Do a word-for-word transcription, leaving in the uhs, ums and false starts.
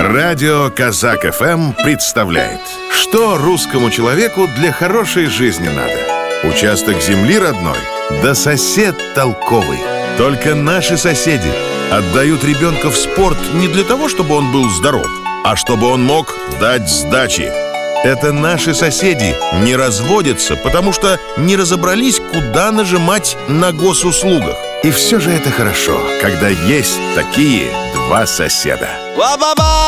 Радио Казак эф эм представляет, что русскому человеку для хорошей жизни надо. Участок земли родной, да сосед толковый. Только наши соседи отдают ребенка в спорт не для того, чтобы он был здоров, а чтобы он мог дать сдачи. Это наши соседи не разводятся, потому что не разобрались, куда нажимать на госуслугах. И все же это хорошо, когда есть такие два соседа.